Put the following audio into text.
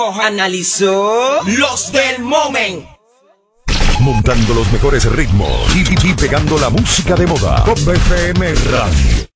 Analizó los del momento. Montando los mejores ritmos y pegando la música de moda. Pop FM Radio.